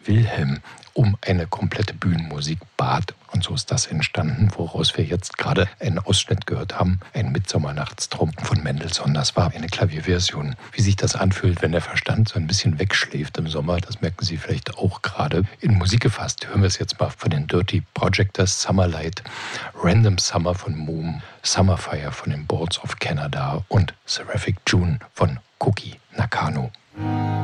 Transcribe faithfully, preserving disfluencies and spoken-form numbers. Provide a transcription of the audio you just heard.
Wilhelm um eine komplette Bühnenmusik bat. Und so ist das entstanden, woraus wir jetzt gerade einen Ausschnitt gehört haben. Ein Mitsommernachtstraum von Mendelssohn. Das war eine Klavierversion. Wie sich das anfühlt, wenn der Verstand so ein bisschen wegschläft im Sommer, das merken Sie vielleicht auch gerade. In Musik gefasst hören wir es jetzt mal von den Dirty Projectors, Summerlight, Random Summer von Moom, Summerfire von den Boards of Canada und Seraphic June von Koki Nakano.